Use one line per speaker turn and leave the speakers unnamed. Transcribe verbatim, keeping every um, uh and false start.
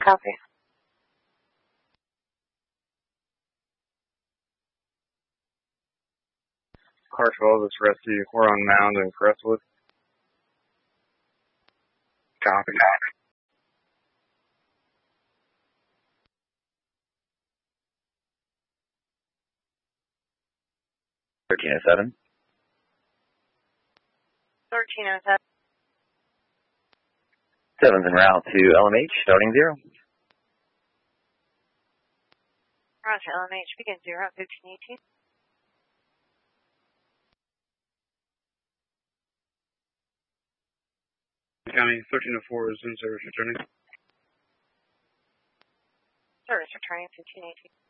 copy.
Car twelve is rescue. We're on Mound and Crestwood. Copy.
thirteen oh seven.
thirteen oh seven.
Seven's en route to L M H, starting zero.
Roger, L M H, begin zero, fifteen eighteen.
County thirteen oh four is in service returning.
Service returning, fifteen eighteen.